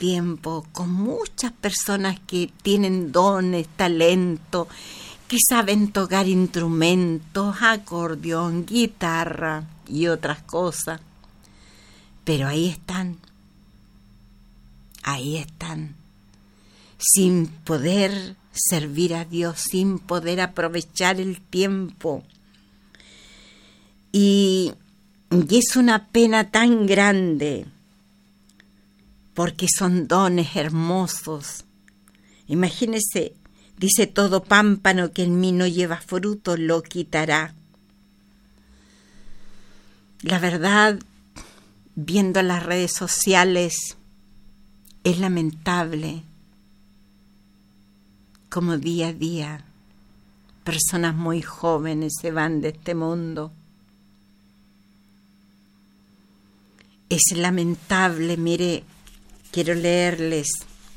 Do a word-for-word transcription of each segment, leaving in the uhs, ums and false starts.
tiempo con muchas personas que tienen dones, talento, que saben tocar instrumentos, acordeón, guitarra y otras cosas. Pero ahí están, ahí están, sin poder servir a Dios, sin poder aprovechar el tiempo. Y, y es una pena tan grande, porque son dones hermosos. Imagínese, dice: todo pámpano que en mí no lleva fruto lo quitará. La verdad, viendo las redes sociales, es lamentable como día a día personas muy jóvenes se van de este mundo. Es lamentable, mire, quiero leerles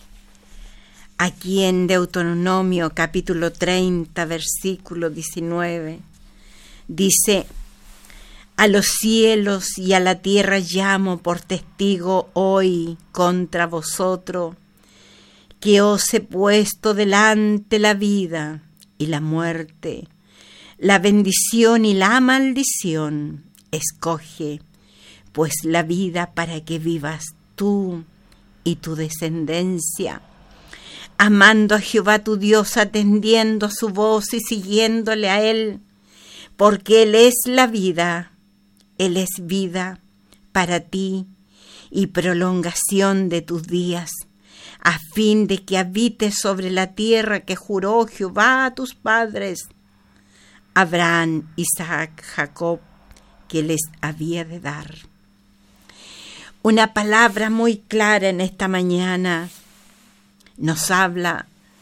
aquí en Deuteronomio capítulo treinta, versículo diecinueve. Dice: a los cielos y a la tierra llamo por testigo hoy contra vosotros, que os he puesto delante la vida y la muerte, la bendición y la maldición. Escoge pues la vida para que vivas tú y tu descendencia, amando a Jehová tu Dios, atendiendo a su voz y siguiéndole a Él, porque Él es la vida, Él es vida para ti y prolongación de tus días, a fin de que habites sobre la tierra que juró Jehová a tus padres, Abraham, Isaac, Jacob, que les había de dar. Una palabra muy clara en esta mañana nos habla,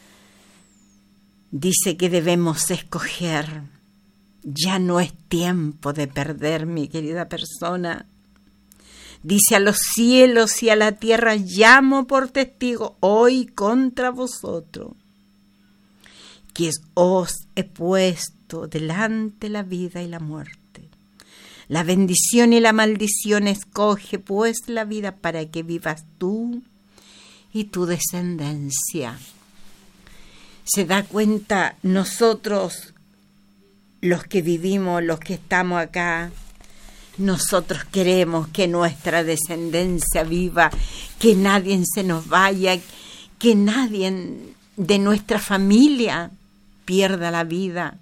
dice que debemos escoger. Ya no es tiempo de perder, mi querida persona. Dice: a los cielos y a la tierra llamo por testigo hoy contra vosotros, que os he puesto delante la vida y la muerte, la bendición y la maldición. Escoge pues la vida para que vivas tú y tu descendencia. Se da cuenta, nosotros los que vivimos, los que estamos acá, nosotros queremos que nuestra descendencia viva, que nadie se nos vaya, que nadie de nuestra familia pierda la vida.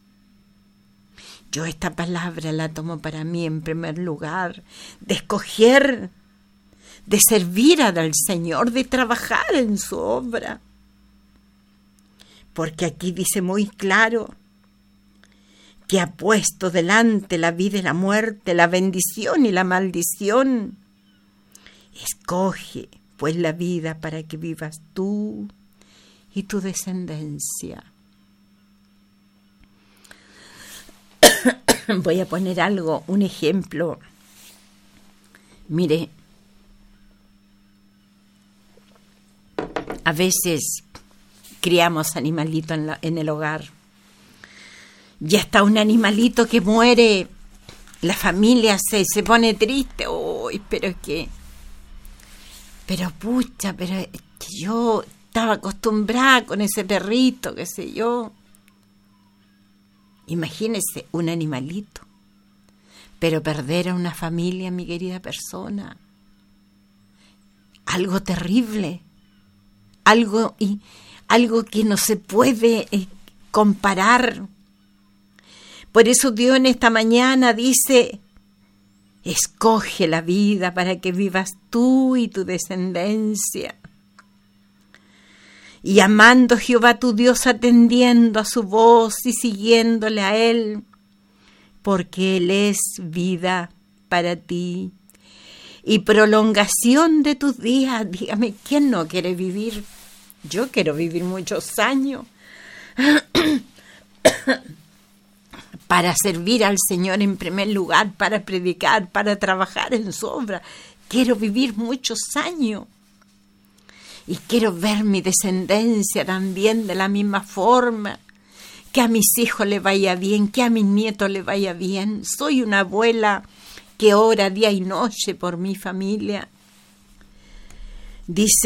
Yo esta palabra la tomo para mí en primer lugar, de escoger, de servir al Señor, de trabajar en su obra. Porque aquí dice muy claro que ha puesto delante la vida y la muerte, la bendición y la maldición. Escoge pues la vida para que vivas tú y tu descendencia. Voy a poner algo, un ejemplo. Mire, a veces criamos animalitos en, la, en el hogar. Ya está un animalito que muere, la familia se, se pone triste. Uy, pero es que, pero pucha, pero es que yo estaba acostumbrada con ese perrito, qué sé yo. Imagínese un animalito, pero perder a una familia, mi querida persona, algo terrible, algo, y, algo que no se puede eh, comparar. Por eso Dios en esta mañana dice: escoge la vida para que vivas tú y tu descendencia. Y amando a Jehová tu Dios, atendiendo a su voz y siguiéndole a Él, porque Él es vida para ti y prolongación de tus días. Dígame, ¿quién no quiere vivir? Yo quiero vivir muchos años para servir al Señor en primer lugar, para predicar, para trabajar en su obra. Quiero vivir muchos años. Y quiero ver mi descendencia también de la misma forma, que a mis hijos les vaya bien, que a mis nietos les vaya bien. Soy una abuela que ora día y noche por mi familia. Dice